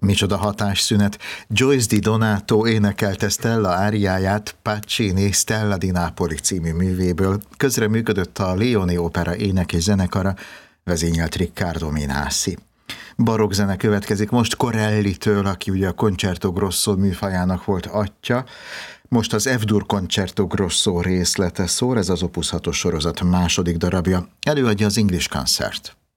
Micsoda hatásszünet! Joyce Di Donato énekelte Stella áriáját Pacini Stella di Napoli című művéből. Közreműködött a Lioni Opera éneki zenekara, vezényelt Riccardo Minasi. Barokk zene következik most Corellitől, aki ugye a Concerto Grosso műfajának volt atya. Most az F-dur Concerto Grosso részlete szól, ez az Opus 6-os sorozat második darabja. Előadja az English Concert.